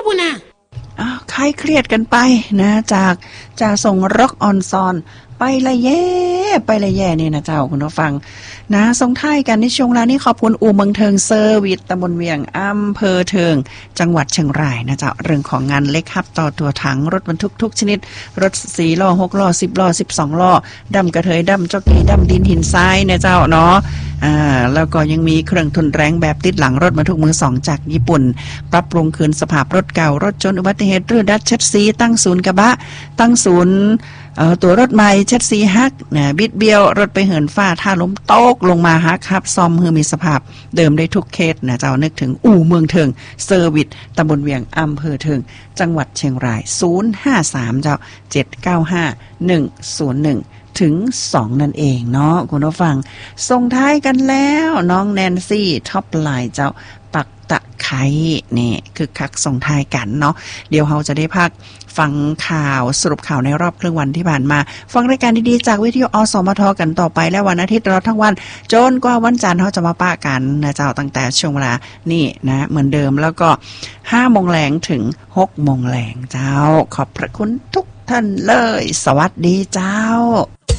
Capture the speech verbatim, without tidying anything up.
บุญนะอ้าวคลายเครียดกันไปนะจากจากส่งร็อกออนซอนไปละแย่ไปละแย่นี่นะเจ้าคุณผู้ฟังนะส่งท้ายกันในช่วงเวลานี้ขอบคุณอู่เมืองเทิงเซอร์วิสตำบลเวียงอำเภอเทิงจังหวัดเชียงรายนะเจ้าเรื่องของงานเล็กฮับต่อตัวถังรถบรรทุกทุกชนิดรถสี่ล้อหกล้อสิบล้อสิบสองล้อดำกระเทยดำจ็อกกี้ดำดินหินทรายนะเจ้าเนาะอ่าแล้วก็ยังมีเครื่องทุนแรงแบบติดหลังรถบรรทุกมือสองจากญี่ปุ่นปรับปรุงคืนสภาพรถเก่ารถจนอุบัติเหตุหรือดัดเช็ดสีตั้งศูนย์กระบะตั้งศูนย์เอ่อตัวรถใหม่เช็ดสีฮักนะบิดเบี้ยวรถไปเหินฟ้าท่าล้มโต๊กลงมาฮักครับซ่อมให้มีสภาพเดิมได้ทุกเคสนะเจ้านึกถึงอู่เมืองเทิงเซอร์วิสตำบลเวียงอำเภอเทิงจังหวัดเชียงรายศูนย์ ห้า สามเจ้าเจ็ด เก้า ห้า หนึ่ง ศูนย์ หนึ่งถึงสองนั่นเองเนาะคุณผู้ฟังส่งท้ายกันแล้วน้องแนนซี่ท็อปไลน์เจ้าปักตะไคร้นี่คือคักส่งท้ายกันเนาะเดี๋ยวเราจะได้พักฟังข่าวสรุปข่าวในรอบครึ่งวันที่ผ่านมาฟังรายการดีๆจากวิทยุอสมทกันต่อไปและวันอาทิตย์เราทั้งวันจนกว่าวันจันทร์เราจะมาปะกันนะเจ้าตั้งแต่ช่วงเวลานี่นะเหมือนเดิมแล้วก็ห้าโมงแรงถึงหกโมงแรงเจ้าขอบพระคุณทุกท่านเลยสวัสดีเจ้า